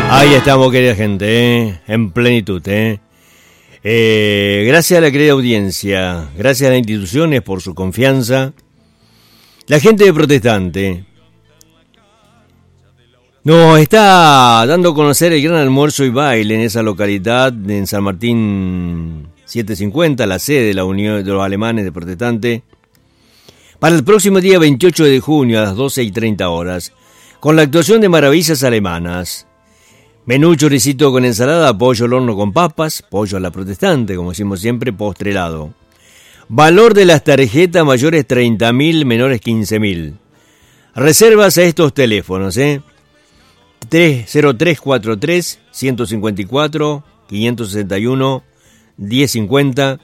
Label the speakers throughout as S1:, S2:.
S1: Ahí estamos, querida gente, en plenitud. Gracias a la querida audiencia, gracias a las instituciones por su confianza. La gente de Protestante nos está dando a conocer el gran almuerzo y baile en esa localidad, en San Martín 750, la sede de la Unión de los Alemanes de Protestante, para el próximo día 28 de junio a las 12:30, con la actuación de Maravillas Alemanas. Menú choricito con ensalada, pollo al horno con papas, pollo a la Protestante, como decimos siempre, postre helado. Valor de las tarjetas mayores 30.000, menores 15.000. Reservas a estos teléfonos, 30343 154 561 1050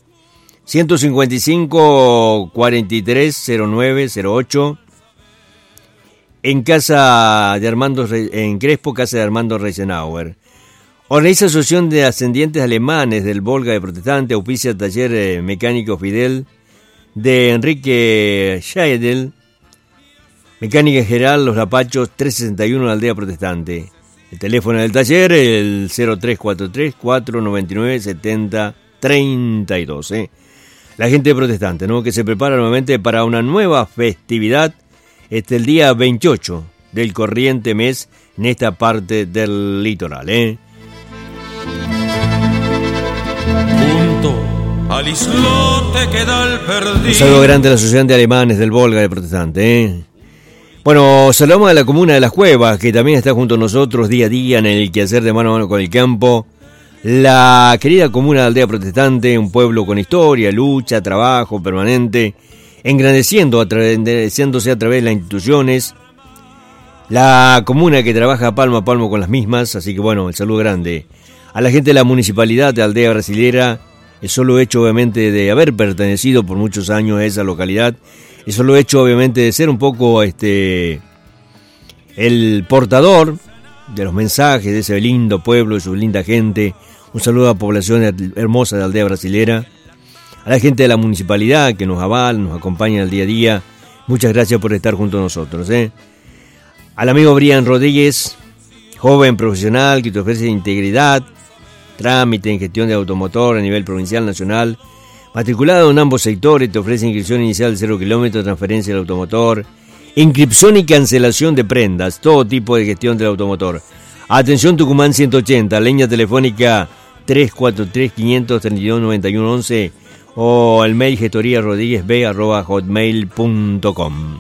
S1: 155 43 09 08. En casa de Armando, en Crespo, casa de Armando Reisenauer. Organiza Asociación de Ascendientes Alemanes del Volga de Protestante, auspicia Taller Mecánico Fidel de Enrique Scheidel, Mecánica General Los Lapachos 361, la Aldea Protestante. El teléfono del taller, el 0343 499 7032. La gente protestante, ¿no?, que se prepara nuevamente para una nueva festividad el día 28 del corriente mes en esta parte del litoral.
S2: Junto al islote queda el perdido.
S1: Un saludo grande a la Asociación de Alemanes del Volga de Protestante. Bueno, saludamos a la comuna de Las Cuevas, que también está junto a nosotros día a día en el quehacer de mano a mano con el campo. La querida comuna de Aldea Protestante, un pueblo con historia, lucha, engrandeciéndose a través de las instituciones. La comuna que trabaja palmo a palmo con las mismas, así que bueno, el saludo grande. A la gente de la municipalidad de Aldea Brasilera, el solo hecho obviamente de haber pertenecido por muchos años a esa localidad, el solo hecho obviamente de ser un poco el portador de los mensajes de ese lindo pueblo, de su linda gente. Un saludo a la población hermosa de Aldea Brasilera. A la gente de la municipalidad que nos avala, nos acompaña al día a día. Muchas gracias por estar junto a nosotros. Al amigo Brian Rodríguez, joven profesional que te ofrece integridad, trámite en gestión de automotor a nivel provincial, nacional, matriculado en ambos sectores, te ofrece inscripción inicial de 0 kilómetros, transferencia del automotor, inscripción y cancelación de prendas, todo tipo de gestión del automotor. Atención Tucumán 180, línea telefónica 343-532-9111 o el mail gestoríarodríguezb@hotmail.com.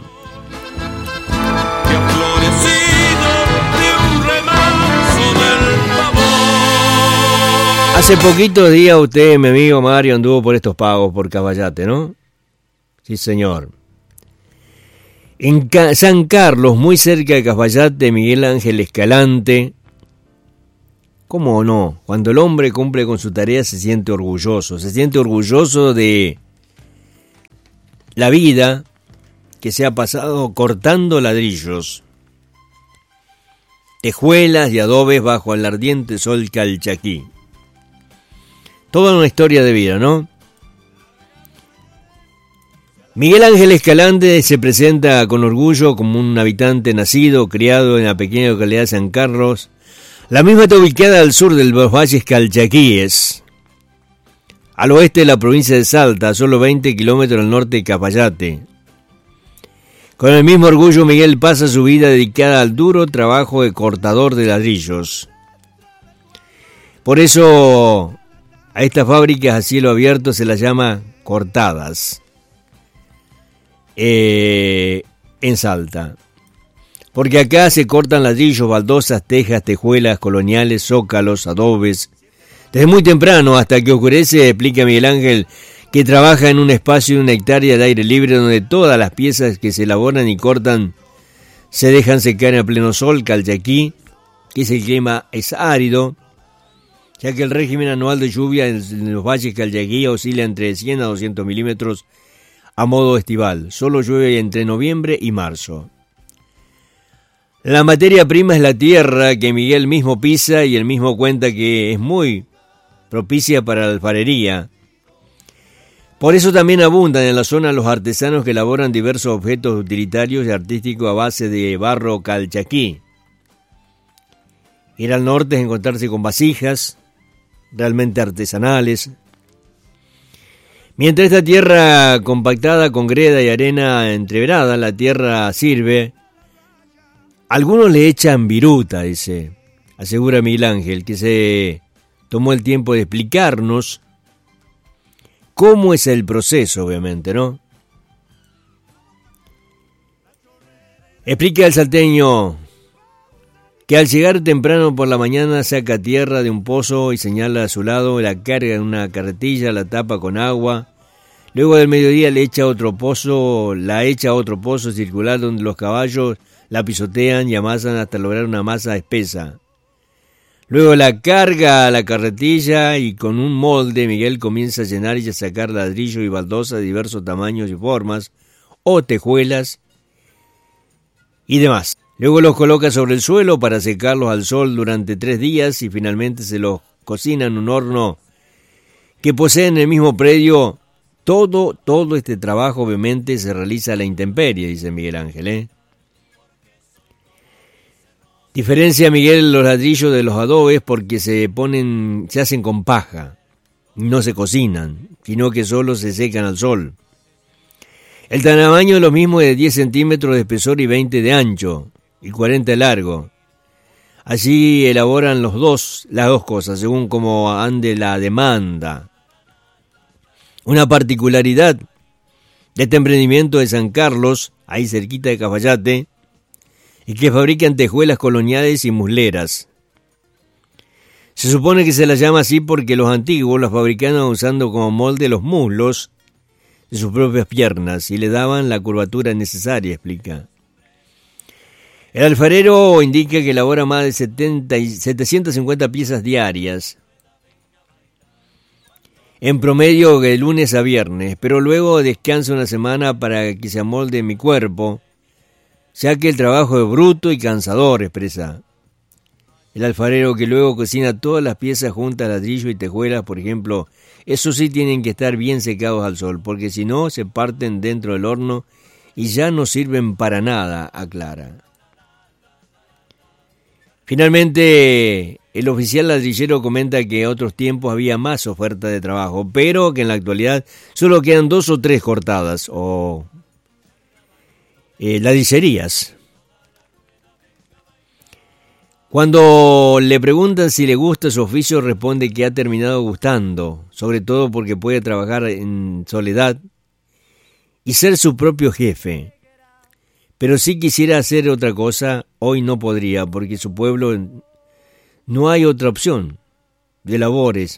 S1: Hace poquitos días usted, mi amigo Mario, anduvo por estos pagos por Caballate, ¿no? Sí, señor. En San Carlos, muy cerca de Cafayate, Miguel Ángel Escalante. ¿Cómo no? Cuando el hombre cumple con su tarea se siente orgulloso de la vida que se ha pasado cortando ladrillos, tejuelas y adobes bajo el ardiente sol calchaquí. Toda una historia de vida, ¿no? Miguel Ángel Escalante se presenta con orgullo como un habitante nacido, criado en la pequeña localidad de San Carlos. La misma está ubicada al sur de los valles calchaquíes, al oeste de la provincia de Salta, a solo 20 kilómetros al norte de Cafayate. Con el mismo orgullo, Miguel pasa su vida dedicada al duro trabajo de cortador de ladrillos. Por eso, a estas fábricas a cielo abierto se las llama cortadas en Salta. Porque acá se cortan ladrillos, baldosas, tejas, tejuelas, coloniales, zócalos, adobes. Desde muy temprano hasta que oscurece, explica Miguel Ángel, que trabaja en un espacio de 1 hectárea de aire libre donde todas las piezas que se elaboran y cortan se dejan secar a pleno sol, calchaquí, que el clima es árido, ya que el régimen anual de lluvia en los valles calchaquí oscila entre 100 a 200 milímetros a modo estival. Solo llueve entre noviembre y marzo. La materia prima es la tierra que Miguel mismo pisa y él mismo cuenta que es muy propicia para la alfarería. Por eso también abundan en la zona los artesanos que elaboran diversos objetos utilitarios y artísticos a base de barro calchaquí. Ir al norte es encontrarse con vasijas realmente artesanales. Mientras esta tierra compactada con greda y arena entreverada, la tierra sirve. Algunos le echan viruta, dice, asegura Miguel Ángel, que se tomó el tiempo de explicarnos cómo es el proceso, obviamente, ¿no? Explica el salteño que al llegar temprano por la mañana saca tierra de un pozo y señala a su lado, la carga en una carretilla, la tapa con agua. Luego del mediodía la echa a otro pozo circular donde los caballos la pisotean y amasan hasta lograr una masa espesa. Luego la carga a la carretilla y con un molde Miguel comienza a llenar y a sacar ladrillo y baldosa de diversos tamaños y formas, o tejuelas y demás. Luego los coloca sobre el suelo para secarlos al sol durante 3 días y finalmente se los cocina en un horno que posee en el mismo predio. Todo este trabajo obviamente se realiza a la intemperie, dice Miguel Ángel, Diferencia Miguel los ladrillos de los adobes porque se hacen con paja, no se cocinan, sino que solo se secan al sol. El tamaño es lo mismo, de 10 centímetros de espesor y 20 de ancho, y 40 de largo. Así elaboran las dos cosas, según como ande la demanda. Una particularidad de este emprendimiento de San Carlos, ahí cerquita de Cafayate, es que fabrican tejuelas coloniales y musleras. Se supone que se las llama así porque los antiguos las fabricaban usando como molde los muslos de sus propias piernas y le daban la curvatura necesaria, explica. El alfarero indica que elabora más de 750 piezas diarias, en promedio de lunes a viernes, pero luego descansa una semana para que se amolde mi cuerpo, ya que el trabajo es bruto y cansador, expresa. El alfarero, que luego cocina todas las piezas juntas, ladrillo y tejuelas, por ejemplo, eso sí tienen que estar bien secados al sol, porque si no se parten dentro del horno y ya no sirven para nada, aclara. Finalmente, el oficial ladrillero comenta que en otros tiempos había más oferta de trabajo, pero que en la actualidad solo quedan 2 o 3 cortadas o ladrillerías. Cuando le preguntan si le gusta su oficio, responde que ha terminado gustando, sobre todo porque puede trabajar en soledad y ser su propio jefe. Pero si quisiera hacer otra cosa, hoy no podría, porque su pueblo no hay otra opción de labores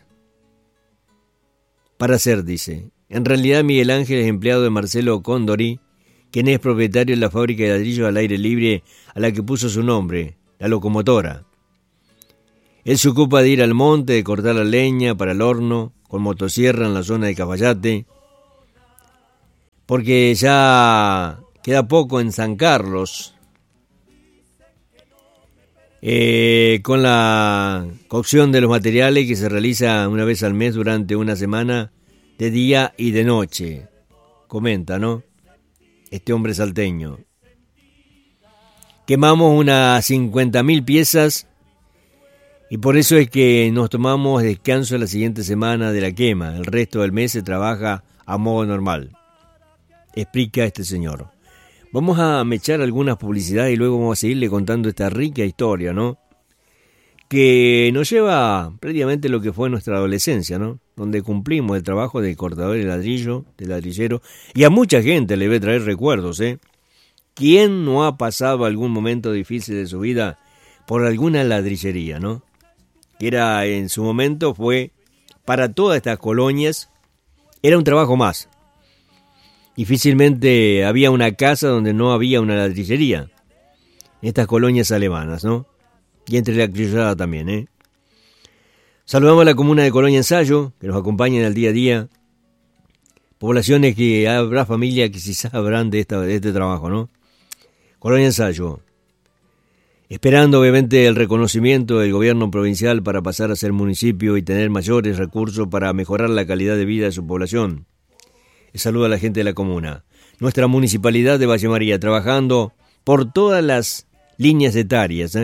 S1: para hacer, dice. En realidad Miguel Ángel es empleado de Marcelo Condori, quien es propietario de la fábrica de ladrillos al aire libre a la que puso su nombre, la locomotora. Él se ocupa de ir al monte, de cortar la leña para el horno, con motosierra en la zona de Cafayate, porque ya queda poco en San Carlos, con la cocción de los materiales que se realiza una vez al mes durante una semana, de día y de noche. Comenta, ¿no? Este hombre salteño. Quemamos unas 50.000 piezas y por eso es que nos tomamos descanso la siguiente semana de la quema. El resto del mes se trabaja a modo normal, explica este señor. Vamos a mechar algunas publicidades y luego vamos a seguirle contando esta rica historia, ¿no? Que nos lleva prácticamente lo que fue nuestra adolescencia, ¿no? Donde cumplimos el trabajo de cortador de ladrillo, de ladrillero, y a mucha gente le debe traer recuerdos, ¿Quién no ha pasado algún momento difícil de su vida por alguna ladrillería, no? Que era, en su momento, fue para todas estas colonias, era un trabajo más. Difícilmente había una casa donde no había una ladrillería. Estas colonias alemanas, ¿no? Y entre la criollada también, Saludamos a la comuna de Colonia Ensayo, que nos acompaña en el día a día. Poblaciones que habrá familias que sí sabrán de este trabajo, ¿no? Colonia Ensayo. Esperando obviamente el reconocimiento del gobierno provincial para pasar a ser municipio y tener mayores recursos para mejorar la calidad de vida de su población. Saludo a la gente de la comuna. Nuestra municipalidad de Valle María, trabajando por todas las líneas etarias,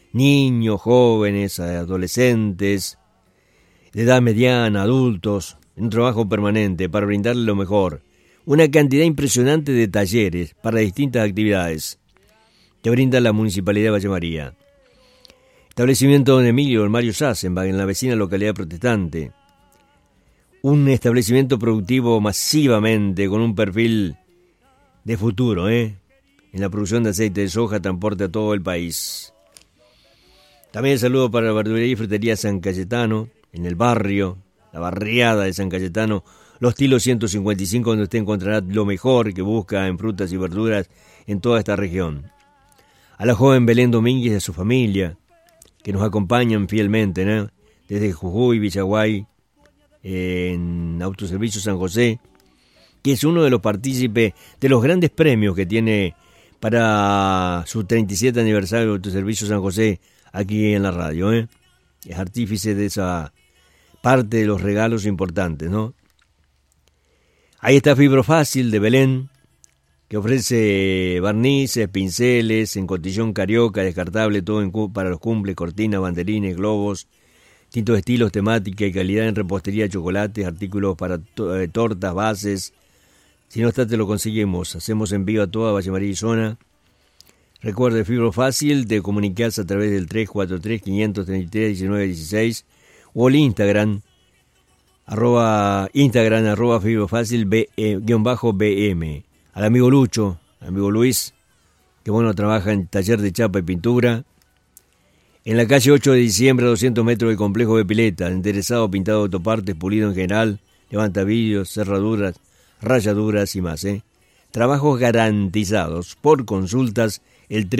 S1: niños, jóvenes, adolescentes, de edad mediana, adultos, en un trabajo permanente para brindarle lo mejor. Una cantidad impresionante de talleres para distintas actividades que brinda la Municipalidad de Valle María. Establecimiento Don Emilio, en Mario Sassenbach, en la vecina localidad protestante. Un establecimiento productivo masivamente con un perfil de futuro, en la producción de aceite de soja, transporte a todo el país. También el saludo para la verdulería y frutería San Cayetano, en el barrio, la barriada de San Cayetano, Los Tilos 155, donde usted encontrará lo mejor que busca en frutas y verduras en toda esta región. A la joven Belén Domínguez y a su familia, que nos acompañan fielmente, ¿no? Desde Jujuy, Villaguay, en Autoservicio San José, que es uno de los partícipes de los grandes premios que tiene para su 37 aniversario de Autoservicio San José aquí en la radio, Es artífice de esa parte de los regalos importantes, ¿no? Ahí está Fibrofácil de Belén, que ofrece barnices, pinceles, en cotillón carioca, descartable, todo para los cumples, cortinas, banderines, globos, distintos estilos, temática y calidad en repostería, chocolates, artículos para tortas, bases. Si no está, te lo conseguimos. Hacemos envío a toda Valle María y zona. Recuerde, Fibrofácil, te comunicas a través del 343-533-1916 o el Instagram, arroba Fibrofácil _BM. Al amigo Lucho, amigo Luis, que bueno, trabaja en taller de chapa y pintura. En la calle 8 de diciembre, a 200 metros del complejo de pileta, interesado, pintado de autopartes, pulido en general, levantavidrios, cerraduras, rayaduras y más, Trabajos garantizados. Por consultas, el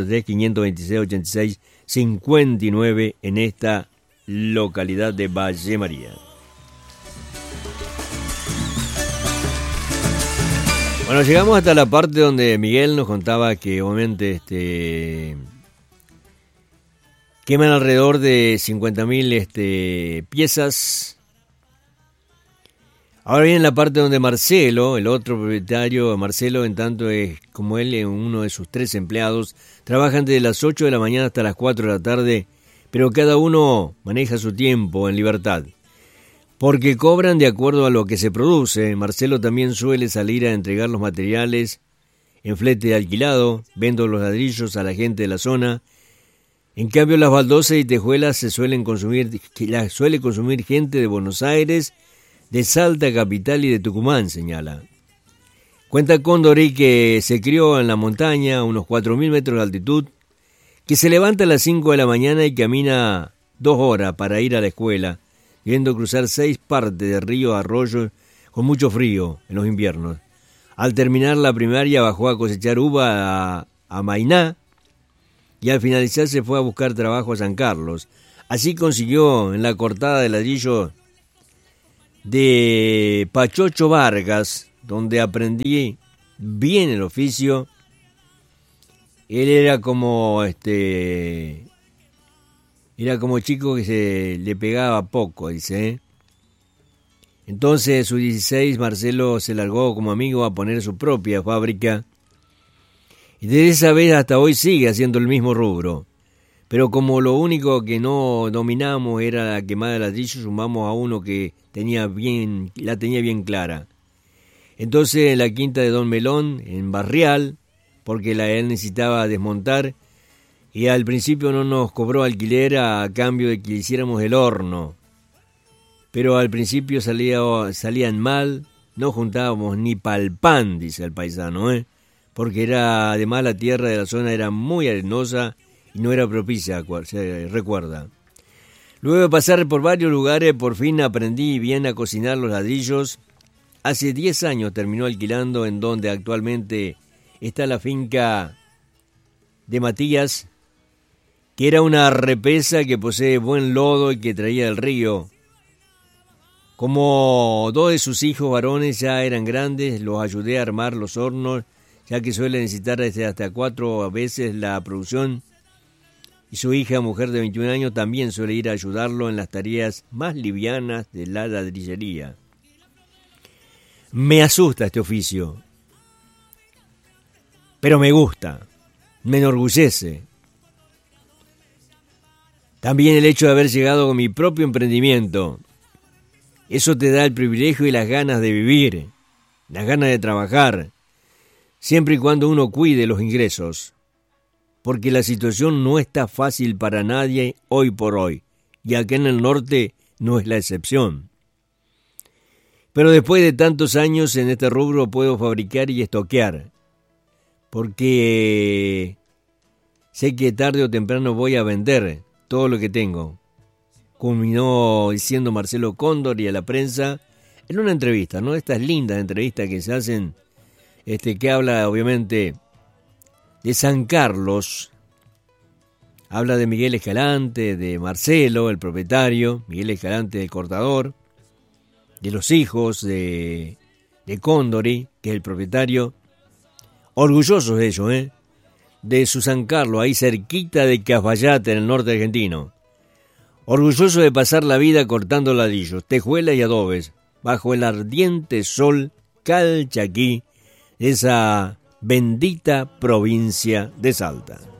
S1: 343-526-86-59 en esta localidad de Valle María. Bueno, llegamos hasta la parte donde Miguel nos contaba que obviamente queman alrededor de 50.000 piezas. Ahora viene la parte donde Marcelo, el otro propietario, Marcelo, en tanto es como él, uno de sus 3 empleados, trabajan desde las 8 de la mañana hasta las 4 de la tarde, pero cada uno maneja su tiempo en libertad, porque cobran de acuerdo a lo que se produce. Marcelo también suele salir a entregar los materiales en flete alquilado, vendo los ladrillos a la gente de la zona. En cambio, las baldosas y tejuelas suele consumir gente de Buenos Aires, de Salta capital y de Tucumán, señala. Cuenta Condori que se crió en la montaña, a unos 4.000 metros de altitud, que se levanta a las 5 de la mañana y camina 2 horas para ir a la escuela, viendo cruzar 6 partes de ríos, arroyos, con mucho frío en los inviernos. Al terminar la primaria bajó a cosechar uva a Mainá y al finalizar se fue a buscar trabajo a San Carlos. Así consiguió en la cortada de ladrillo de Pachocho Vargas, donde aprendí bien el oficio. Él era como chico que se le pegaba poco, dice. Entonces, a sus 16, Marcelo se largó como amigo a poner su propia fábrica. Y desde esa vez hasta hoy sigue haciendo el mismo rubro. Pero como lo único que no dominamos era la quemada de ladrillos, sumamos a uno que la tenía bien clara. Entonces, en la quinta de Don Melón, en Barrial, porque él necesitaba desmontar, y al principio no nos cobró alquiler a cambio de que hiciéramos el horno. Pero al principio salían mal, no juntábamos ni pa'l pan, dice el paisano, porque además la tierra de la zona era muy arenosa y no era propicia, se recuerda. Luego de pasar por varios lugares, por fin aprendí bien a cocinar los ladrillos. Hace 10 años terminó alquilando en donde actualmente está la finca de Matías, que era una repesa que posee buen lodo y que traía del río. Como 2 de sus hijos varones ya eran grandes, los ayudé a armar los hornos, ya que suele necesitar hasta 4 veces la producción. Y su hija, mujer de 21 años, también suele ir a ayudarlo en las tareas más livianas de la ladrillería. Me asusta este oficio, pero me gusta, me enorgullece. También el hecho de haber llegado con mi propio emprendimiento. Eso te da el privilegio y las ganas de vivir, las ganas de trabajar, siempre y cuando uno cuide los ingresos. Porque la situación no está fácil para nadie hoy por hoy, y acá en el norte no es la excepción. Pero después de tantos años en este rubro puedo fabricar y estoquear, porque sé que tarde o temprano voy a vender todo lo que tengo. Culminó diciendo Marcelo Cóndor y a la prensa en una entrevista, ¿no? Estas lindas entrevistas que se hacen, que habla obviamente de San Carlos, habla de Miguel Escalante, de Marcelo, el propietario, Miguel Escalante, el cortador, de los hijos de Cóndori, que es el propietario, orgullosos de ello, de su San Carlos, ahí cerquita de Cafayate, en el norte argentino. Orgulloso de pasar la vida cortando ladrillos, tejuelas y adobes, bajo el ardiente sol Calchaquí, esa bendita provincia de Salta.